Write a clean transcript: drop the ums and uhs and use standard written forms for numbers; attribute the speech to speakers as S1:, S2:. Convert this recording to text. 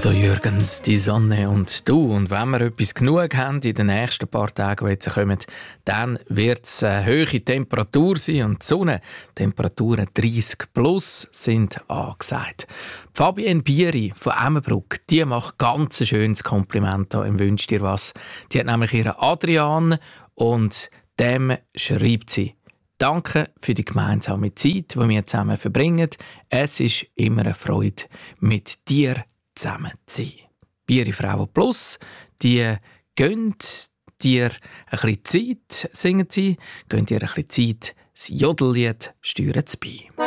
S1: Udo Jürgens, die Sonne und du. Und wenn wir etwas genug haben in den nächsten paar Tagen, die jetzt kommen, dann wird es eine hohe Temperatur sein und die Sonnentemperaturen 30 plus sind angesagt. Fabienne Bieri von Emmenbruck, die macht ganz ein schönes Kompliment an im «Wünsch dir was». Die hat nämlich ihren Adrian und dem schreibt sie: «Danke für die gemeinsame Zeit, die wir zusammen verbringen. Es ist immer eine Freude, mit dir zusammen zu sein.» Bieri Frauen Plus, die gönnt dir ein bisschen Zeit, singen sie, gönnt dir ein bisschen Zeit, das Jodellied steuern sie bei.